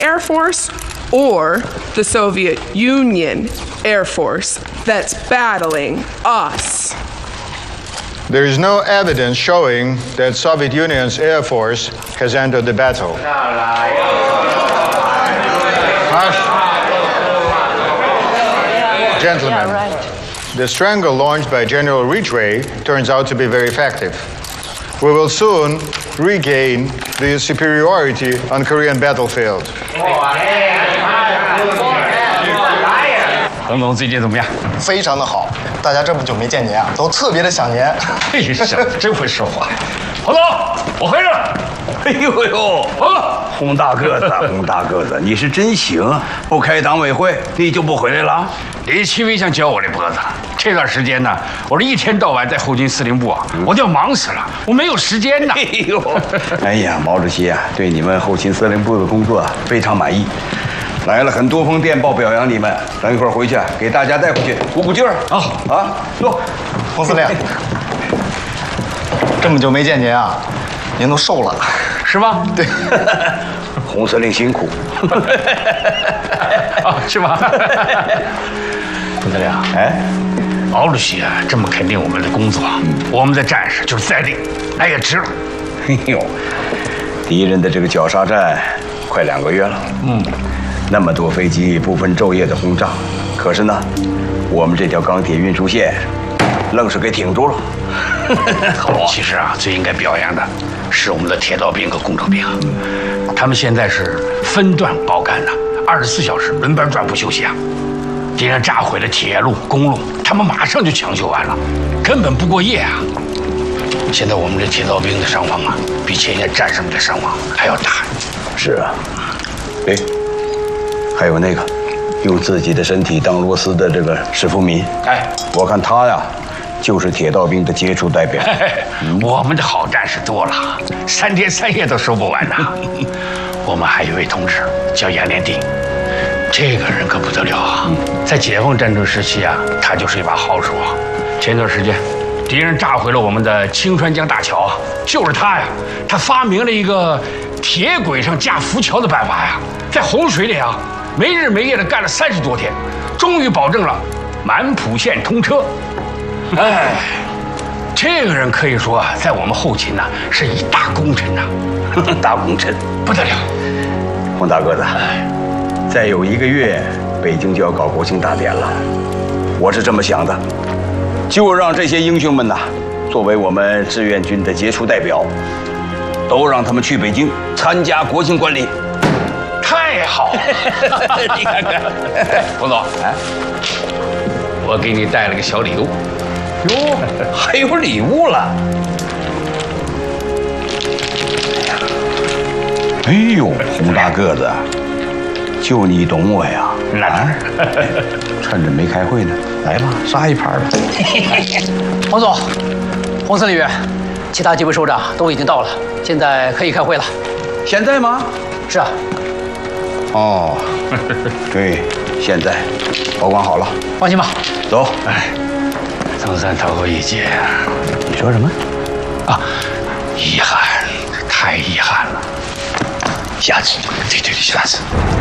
Air Force or the Soviet Union Air Force that's battling us. There is no evidence showing that Soviet Union's Air Force has entered the battle. Gentlemen, the strangle launched by General Ridgway turns out to be very effective. We will soon regain the superiority on Korean battlefield. 彭总最近怎么样？ 非常的好，大家这么久没见您啊，都特别的想您。 哎呀，真会说话。彭总，我回来了。 哎呦呦，洪大个子，洪大个子，你是真行！不开党委会，你就不回来了？ 李奇微想教我这脖子。这段时间呢，我这一天到晚在后勤司令部啊，我就要忙死了，我没有时间呢。 哎呦，哎呀，毛主席啊，对你们后勤司令部的工作非常满意。 来了很多封电报表扬你们，等一会儿回去给大家带回去鼓鼓劲儿啊！坐， 洪司令，这么久没见您啊，您都瘦了， 是吗？ 对， 洪司令辛苦。 是吧？洪司令，哎，毛主席啊，这么肯定我们的工作，我们的战士就是在地，那也值了。 哎呦，敌人的这个绞杀战快2个月了，那么多飞机不分昼夜的轰炸，可是呢，我们这条钢铁运输线愣是给挺住了。 好，其实啊，最应该表扬的是我们的铁道兵和工程兵，他们现在是分段包干的，24小时轮班转不休息啊。敌人炸毁了铁路、公路，他们马上就抢修完了，根本不过夜啊。现在我们这铁道兵的伤亡啊，比前线战士们的伤亡还要大。 是啊，哎。 还有那个用自己的身体当螺丝的这个史福民， 哎， 我看他呀，就是铁道兵的杰出代表。 我们的好战士多了，3天3夜都说不完呢。我们还有一位同志叫杨连定，这个人可不得了啊！在解放战争时期啊，他就是一把好手啊。前段时间，敌人炸毁了我们的清川江大桥啊，就是他呀，他发明了一个铁轨上架浮桥的办法呀，在洪水里啊。 没日没夜的干了30多天，终于保证了满浦线通车。哎，这个人可以说啊，在我们后勤呢是一大功臣呐， 大功臣不得了。 洪大个子，再有1个月，北京就要搞国庆大典了。我是这么想的，就让这些英雄们呐，作为我们志愿军的杰出代表，都让他们去北京参加国庆观礼。 太好了！你看看，洪总，哎，我给你带了个小礼物。 哟，还有礼物了！哎呦，洪大个子，就你懂我呀！ 哪？ 趁着没开会呢，来吧，杀一盘吧。 洪总，洪司令员，其他几位首长都已经到了，现在可以开会了。 现在吗？ 是啊。 哦，对，现在保管好了， 放心吧。 走。 哎，曾三逃过一劫。 你说什么？ 啊，遗憾，太遗憾了。下次，对，下次。